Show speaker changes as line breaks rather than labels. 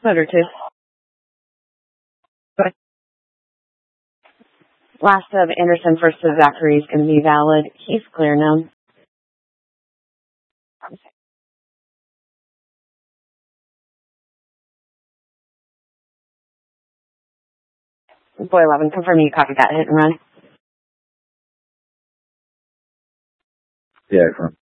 Motor 2. But last of Anderson, first of Zachary is going to be valid. He's clear now. Boy 11, confirm you copied that hit and run.
Yeah, confirm.